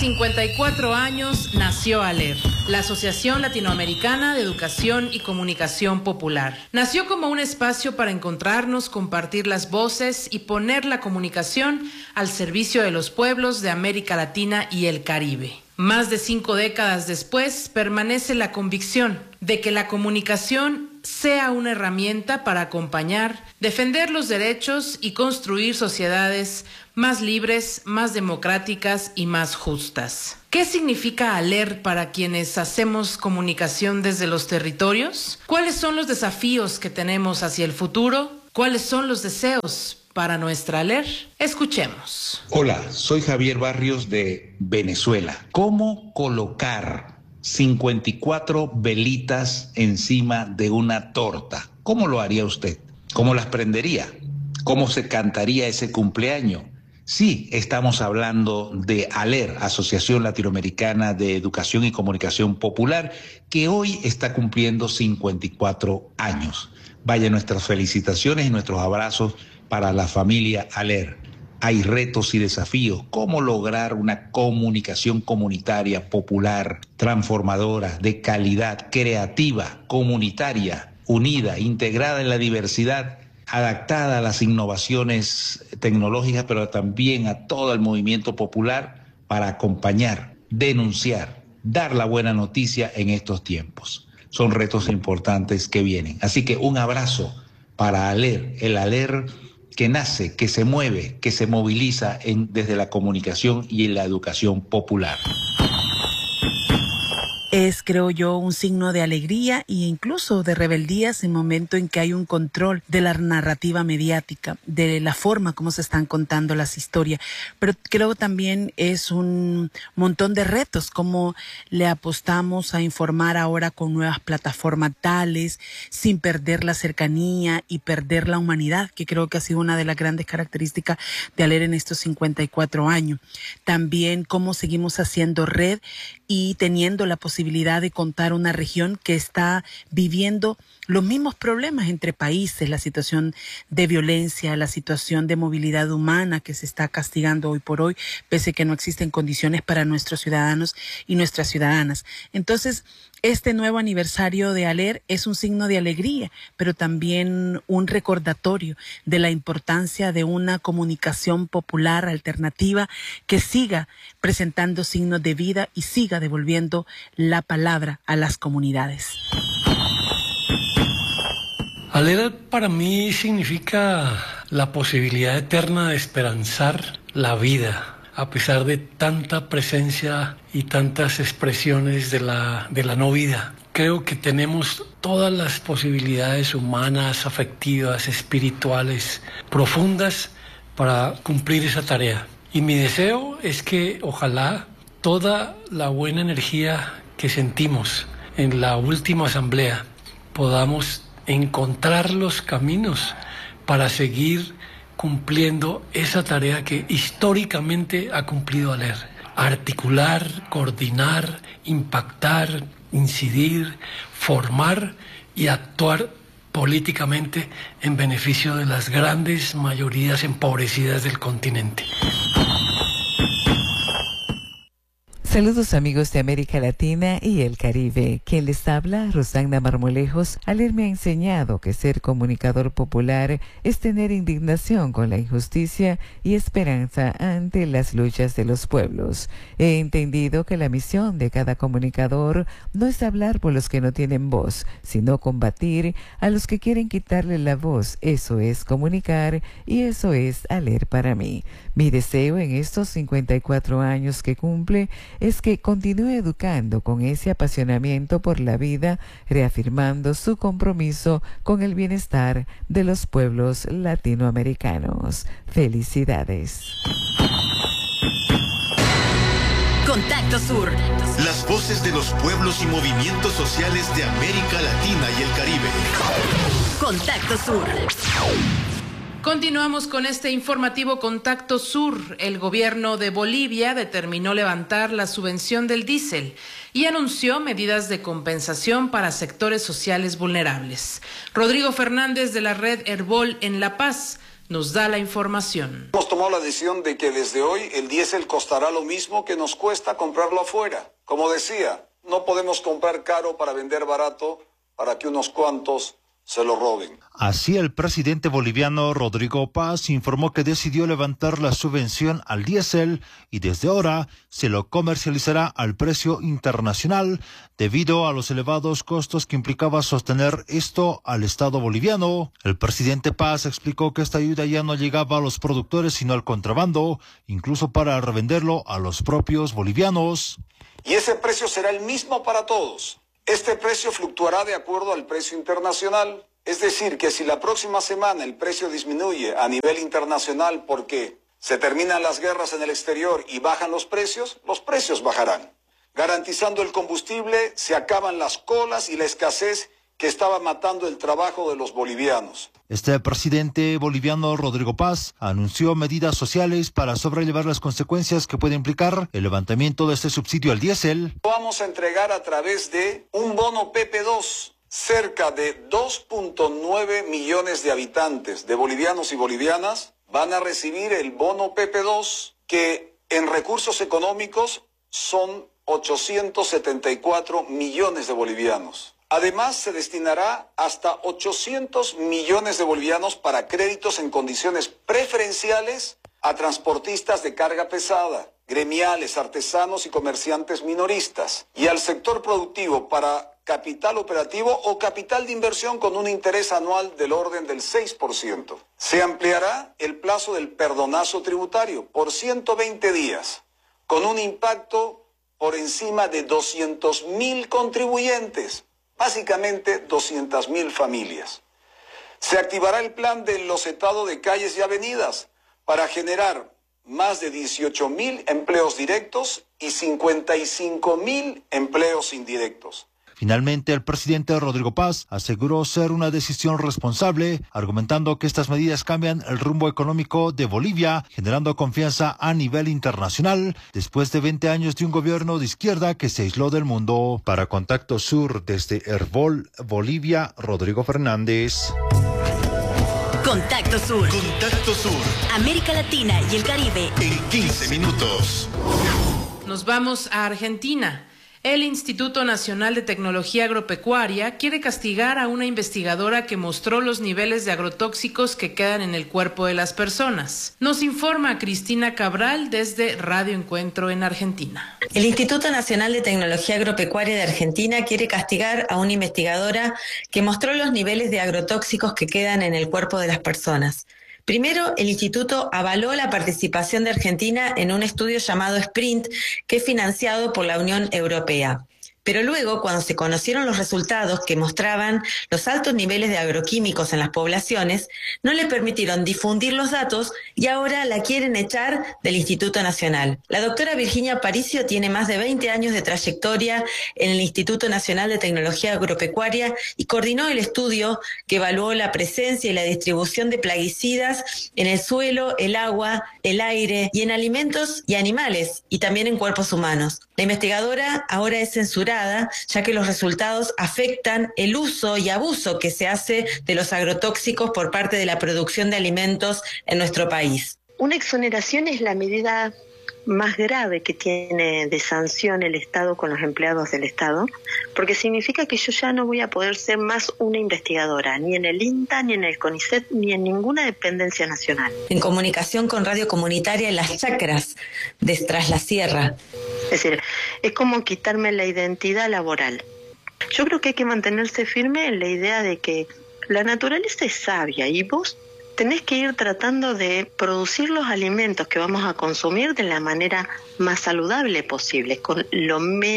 54 años nació ALER, la Asociación Latinoamericana de Educación y Comunicación Popular. Nació como un espacio para encontrarnos, compartir las voces y poner la comunicación al servicio de los pueblos de América Latina y el Caribe. Más de 5 décadas después, permanece la convicción de que la comunicación sea una herramienta para acompañar, defender los derechos y construir sociedades más libres, más democráticas y más justas. ¿Qué significa ALER para quienes hacemos comunicación desde los territorios? ¿Cuáles son los desafíos que tenemos hacia el futuro? ¿Cuáles son los deseos para nuestra ALER? Escuchemos. Hola, soy Javier Barrios de Venezuela. ¿Cómo colocar 54 velitas encima de una torta? ¿Cómo lo haría usted? ¿Cómo las prendería? ¿Cómo se cantaría ese cumpleaños? Sí, estamos hablando de ALER, Asociación Latinoamericana de Educación y Comunicación Popular, que hoy está cumpliendo 54 años. Vaya nuestras felicitaciones y nuestros abrazos para la familia ALER. Hay retos y desafíos. ¿Cómo lograr una comunicación comunitaria, popular, transformadora, de calidad, creativa, comunitaria, unida, integrada en la diversidad, adaptada a las innovaciones tecnológicas, pero también a todo el movimiento popular para acompañar, denunciar, dar la buena noticia en estos tiempos? Son retos importantes que vienen. Así que un abrazo para ALER, el ALER que nace, que se mueve, que se moviliza desde la comunicación y en la educación popular. Es, creo yo, un signo de alegría e incluso de rebeldía en el momento en que hay un control de la narrativa mediática, de la forma como se están contando las historias. Pero creo también es un montón de retos, como le apostamos a informar ahora con nuevas plataformas tales, sin perder la cercanía y perder la humanidad, que creo que ha sido una de las grandes características de ALER en estos 54 años. También cómo seguimos haciendo red y teniendo la posibilidad de contar una región que está viviendo los mismos problemas entre países, la situación de violencia, la situación de movilidad humana que se está castigando hoy por hoy, pese a que no existen condiciones para nuestros ciudadanos y nuestras ciudadanas. Entonces, este nuevo aniversario de ALER es un signo de alegría, pero también un recordatorio de la importancia de una comunicación popular alternativa que siga presentando signos de vida y siga devolviendo la palabra a las comunidades. ALER para mí significa la posibilidad eterna de esperanzar la vida, a pesar de tanta presencia y tantas expresiones de la no vida. Creo que tenemos todas las posibilidades humanas, afectivas, espirituales, profundas para cumplir esa tarea. Y mi deseo es que ojalá toda la buena energía que sentimos en la última asamblea podamos encontrar los caminos para seguir cumpliendo esa tarea que históricamente ha cumplido ALER. Articular, coordinar, impactar, incidir, formar y actuar políticamente en beneficio de las grandes mayorías empobrecidas del continente. Saludos amigos de América Latina y el Caribe. Quien les habla, Rosagna Marmolejos. ALER me ha enseñado que ser comunicador popular es tener indignación con la injusticia y esperanza ante las luchas de los pueblos. He entendido que la misión de cada comunicador no es hablar por los que no tienen voz, sino combatir a los que quieren quitarle la voz. Eso es comunicar y eso es ALER para mí. Mi deseo en estos 54 años que cumple es que continúe educando con ese apasionamiento por la vida, reafirmando su compromiso con el bienestar de los pueblos latinoamericanos. Felicidades. Contacto Sur. Las voces de los pueblos y movimientos sociales de América Latina y el Caribe. Contacto Sur. Continuamos con este informativo Contacto Sur. El gobierno de Bolivia determinó levantar la subvención del diésel y anunció medidas de compensación para sectores sociales vulnerables. Rodrigo Fernández de la red Herbol en La Paz nos da la información. Hemos tomado la decisión de que desde hoy el diésel costará lo mismo que nos cuesta comprarlo afuera. Como decía, no podemos comprar caro para vender barato para que unos cuantos se lo roben. Así, el presidente boliviano Rodrigo Paz informó que decidió levantar la subvención al diésel y desde ahora se lo comercializará al precio internacional debido a los elevados costos que implicaba sostener esto al Estado boliviano. El presidente Paz explicó que esta ayuda ya no llegaba a los productores sino al contrabando, incluso para revenderlo a los propios bolivianos. Y ese precio será el mismo para todos. Este precio fluctuará de acuerdo al precio internacional. Es decir, que si la próxima semana el precio disminuye a nivel internacional porque se terminan las guerras en el exterior y bajan los precios bajarán. Garantizando el combustible, se acaban las colas y la escasez que estaba matando el trabajo de los bolivianos. Este presidente boliviano Rodrigo Paz anunció medidas sociales para sobrellevar las consecuencias que puede implicar el levantamiento de este subsidio al diésel. Vamos a entregar a través de un bono PP2. Cerca de 2.9 millones de habitantes, de bolivianos y bolivianas, van a recibir el bono PP2, que en recursos económicos son 874 millones de bolivianos. Además, se destinará hasta 800 millones de bolivianos para créditos en condiciones preferenciales a transportistas de carga pesada, gremiales, artesanos y comerciantes minoristas, y al sector productivo para capital operativo o capital de inversión con un interés anual del orden del 6%. Se ampliará el plazo del perdonazo tributario por 120 días, con un impacto por encima de 200.000 contribuyentes, básicamente 200.000 familias. Se activará el plan del losetado de calles y avenidas para generar más de 18.000 empleos directos y 55.000 empleos indirectos. Finalmente, el presidente Rodrigo Paz aseguró ser una decisión responsable, argumentando que estas medidas cambian el rumbo económico de Bolivia, generando confianza a nivel internacional, después de 20 años de un gobierno de izquierda que se aisló del mundo. Para Contacto Sur, desde Herbol, Bolivia, Rodrigo Fernández. Contacto Sur. Contacto Sur. América Latina y el Caribe. En 15 minutos. Nos vamos a Argentina. El Instituto Nacional de Tecnología Agropecuaria quiere castigar a una investigadora que mostró los niveles de agrotóxicos que quedan en el cuerpo de las personas. Nos informa Cristina Cabral desde Radio Encuentro en Argentina. El Instituto Nacional de Tecnología Agropecuaria de Argentina quiere castigar a una investigadora que mostró los niveles de agrotóxicos que quedan en el cuerpo de las personas. Primero, el instituto avaló la participación de Argentina en un estudio llamado Sprint, que es financiado por la Unión Europea. Pero luego, cuando se conocieron los resultados que mostraban los altos niveles de agroquímicos en las poblaciones, no le permitieron difundir los datos y ahora la quieren echar del Instituto Nacional. La doctora Virginia Aparicio tiene más de 20 años de trayectoria en el Instituto Nacional de Tecnología Agropecuaria y coordinó el estudio que evaluó la presencia y la distribución de plaguicidas en el suelo, el agua, el aire y en alimentos y animales, y también en cuerpos humanos. La investigadora ahora es censurada, ya que los resultados afectan el uso y abuso que se hace de los agrotóxicos por parte de la producción de alimentos en nuestro país. Una exoneración es la medida más grave que tiene de sanción el Estado con los empleados del Estado, porque significa que yo ya no voy a poder ser más una investigadora, ni en el INTA, ni en el CONICET, ni en ninguna dependencia nacional. En comunicación con Radio Comunitaria en las chacras de Tras la Sierra. Es decir, es como quitarme la identidad laboral. Yo creo que hay que mantenerse firme en la idea de que la naturaleza es sabia y vos tenés que ir tratando de producir los alimentos que vamos a consumir de la manera más saludable posible, con la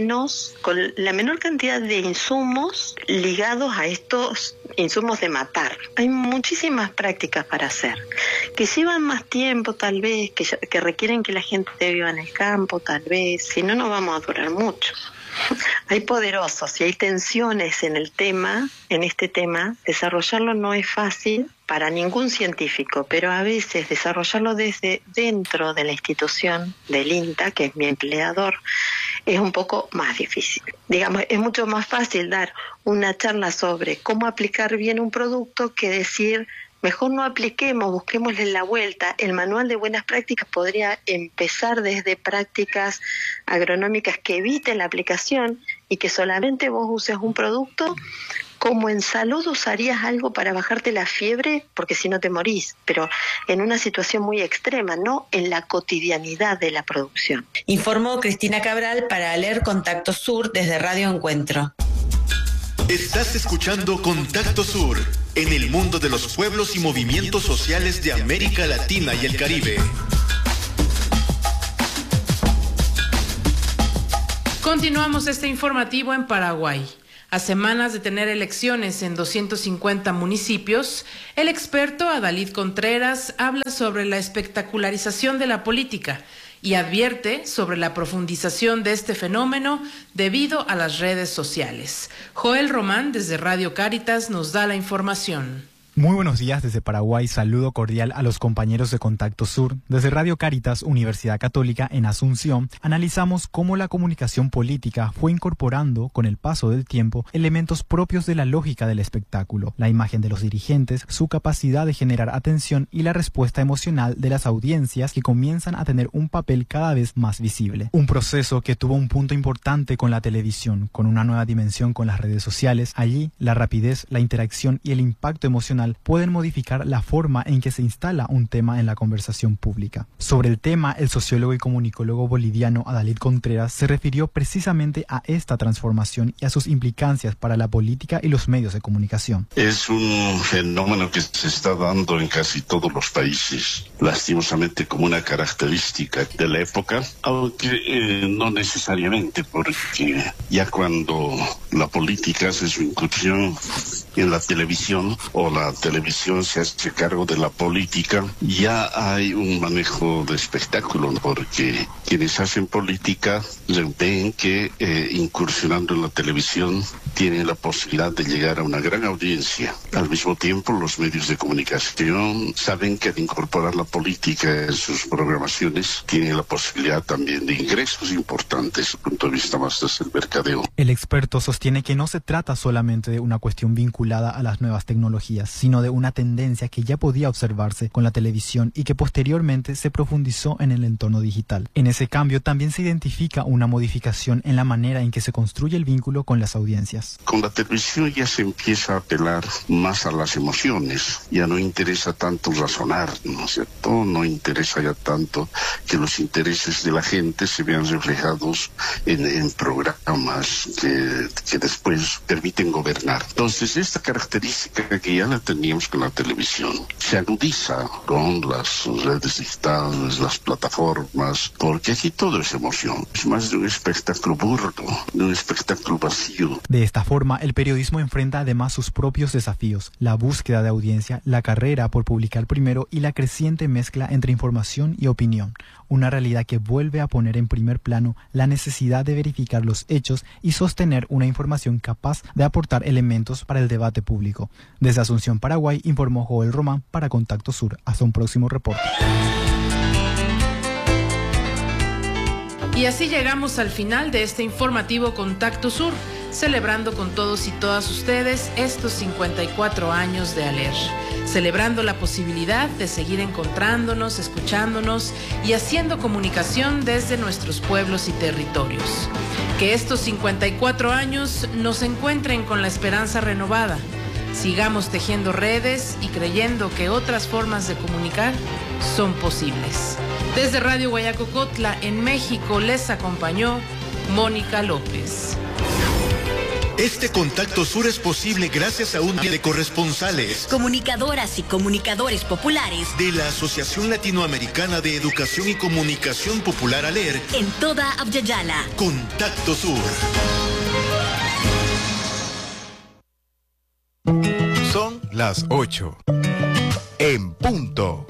menor cantidad de insumos ligados a estos insumos de matar. Hay muchísimas prácticas para hacer, que llevan más tiempo tal vez, que requieren que la gente viva en el campo tal vez, si no, no vamos a durar mucho. Hay poderosos y hay tensiones en este tema. Desarrollarlo no es fácil para ningún científico, pero a veces desarrollarlo desde dentro de la institución del INTA, que es mi empleador, es un poco más difícil. Digamos, es mucho más fácil dar una charla sobre cómo aplicar bien un producto que decir mejor no apliquemos, busquémosle la vuelta. El manual de buenas prácticas podría empezar desde prácticas agronómicas que eviten la aplicación y que solamente vos uses un producto. Como en salud usarías algo para bajarte la fiebre, porque si no te morís, pero en una situación muy extrema, no en la cotidianidad de la producción. Informó Cristina Cabral para leer Contacto Sur desde Radio Encuentro. Estás escuchando Contacto Sur, en el mundo de los pueblos y movimientos sociales de América Latina y el Caribe. Continuamos este informativo en Paraguay. A semanas de tener elecciones en 250 municipios, el experto Adalid Contreras habla sobre la espectacularización de la política y advierte sobre la profundización de este fenómeno debido a las redes sociales. Joel Román, desde Radio Cáritas, nos da la información. Muy buenos días desde Paraguay, saludo cordial a los compañeros de Contacto Sur. Desde Radio Cáritas, Universidad Católica en Asunción, analizamos cómo la comunicación política fue incorporando, con el paso del tiempo, elementos propios de la lógica del espectáculo, la imagen de los dirigentes, su capacidad de generar atención y la respuesta emocional de las audiencias que comienzan a tener un papel cada vez más visible. Un proceso que tuvo un punto importante con la televisión, con una nueva dimensión con las redes sociales. Allí, la rapidez, la interacción y el impacto emocional pueden modificar la forma en que se instala un tema en la conversación pública. Sobre el tema, el sociólogo y comunicólogo boliviano Adalid Contreras se refirió precisamente a esta transformación y a sus implicancias para la política y los medios de comunicación. Es un fenómeno que se está dando en casi todos los países, lastimosamente como una característica de la época, aunque no necesariamente, porque ya cuando la política hace su incursión en la televisión o la televisión se hace cargo de la política, ya hay un manejo de espectáculo, porque quienes hacen política ven que incursionando en la televisión tienen la posibilidad de llegar a una gran audiencia. Al mismo tiempo, los medios de comunicación saben que al incorporar la política en sus programaciones tienen la posibilidad también de ingresos importantes desde el punto de vista más desde el mercadeo. El experto sostiene que no se trata solamente de una cuestión vinculada a las nuevas tecnologías, sino de una tendencia que ya podía observarse con la televisión y que posteriormente se profundizó en el entorno digital. En ese cambio también se identifica una modificación en la manera en que se construye el vínculo con las audiencias. Con la televisión ya se empieza a apelar más a las emociones, ya no interesa tanto razonar, ¿no es cierto? No interesa ya tanto que los intereses de la gente se vean reflejados en programas que después permiten gobernar. Entonces, esta característica que ya la teníamos con la televisión se agudiza con las redes digitales, las plataformas, porque aquí todo es emoción. Es más de un espectáculo burdo, de un espectáculo vacío. De esta forma, el periodismo enfrenta además sus propios desafíos, la búsqueda de audiencia, la carrera por publicar primero y la creciente mezcla entre información y opinión. Una realidad que vuelve a poner en primer plano la necesidad de verificar los hechos y sostener una información capaz de aportar elementos para el debate público. Desde Asunción, Paraguay, informó Joel Román para Contacto Sur. Hasta un próximo reporte. Y así llegamos al final de este informativo Contacto Sur, celebrando con todos y todas ustedes estos 54 años de ALER, celebrando la posibilidad de seguir encontrándonos, escuchándonos y haciendo comunicación desde nuestros pueblos y territorios. Que estos 54 años nos encuentren con la esperanza renovada. Sigamos tejiendo redes y creyendo que otras formas de comunicar son posibles. Desde Radio Guayacocotla, en México, les acompañó Mónica López. Este Contacto Sur es posible gracias a un área de corresponsales, comunicadoras y comunicadores populares de la Asociación Latinoamericana de Educación y Comunicación Popular ALER en toda Abya-Yala. Contacto Sur. Son las 8 en punto.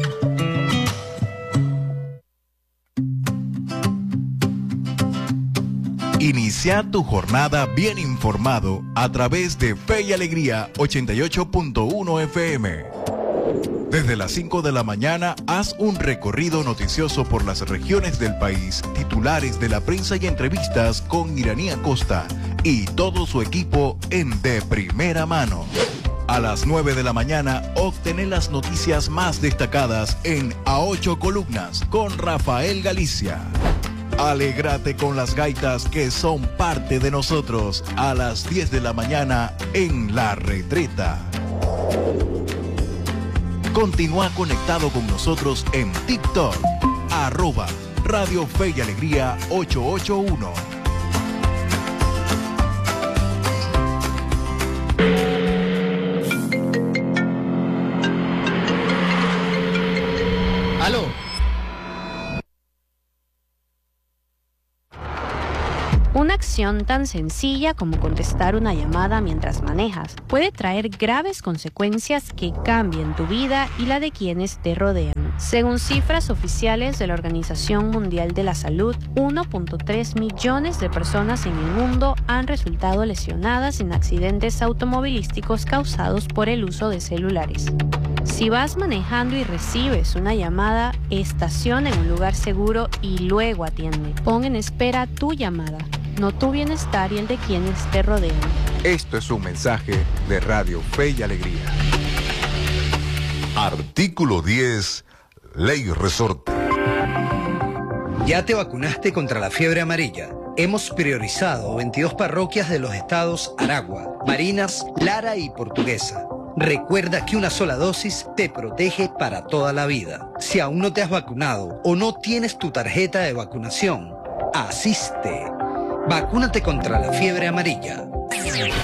Inicia tu jornada bien informado a través de Fe y Alegría 88.1 FM. Desde las 5 de la mañana, haz un recorrido noticioso por las regiones del país, titulares de la prensa y entrevistas con Iranía Costa y todo su equipo en De Primera Mano. A las 9 de la mañana, obtener las noticias más destacadas en A 8 Columnas con Rafael Galicia. Alégrate con las gaitas que son parte de nosotros a las 10 de la mañana en La Retreta. Continúa conectado con nosotros en TikTok, @Radio Fe y Alegría 881. ¡Aló! Una acción tan sencilla como contestar una llamada mientras manejas puede traer graves consecuencias que cambien tu vida y la de quienes te rodean. Según cifras oficiales de la Organización Mundial de la Salud, 1.3 millones de personas en el mundo han resultado lesionadas en accidentes automovilísticos causados por el uso de celulares. Si vas manejando y recibes una llamada, estaciona en un lugar seguro y luego atiende. Pon en espera tu llamada, no tu bienestar y el de quienes te rodean. Esto es un mensaje de Radio Fe y Alegría. Artículo 10, Ley Resorte. ¿Ya te vacunaste contra la fiebre amarilla? Hemos priorizado 22 parroquias de los estados Aragua, Barinas, Lara y Portuguesa. Recuerda que una sola dosis te protege para toda la vida. Si aún no te has vacunado o no tienes tu tarjeta de vacunación, asiste. Vacúnate contra la fiebre amarilla.